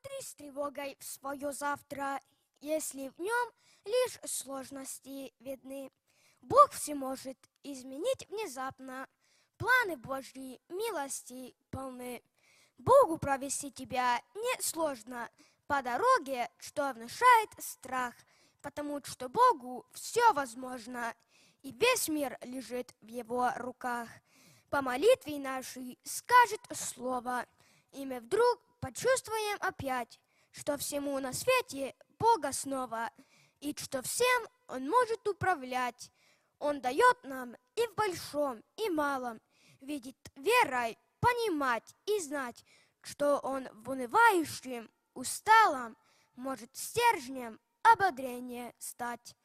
смотри с тревогой в свое завтра, если в нем лишь сложности видны. Бог все может изменить внезапно, планы Божьи милости полны. Богу провести тебя несложно по дороге, что внушает страх, потому что Богу все возможно, и весь мир лежит в Его руках. По молитве нашей скажет слово, и мы вдруг почувствуем опять, что всему на свете Бога снова, и что всем Он может управлять. Он дает нам и в большом, и малом видеть верой, понимать и знать, что Он в унывающем, усталом может стержнем ободрения стать.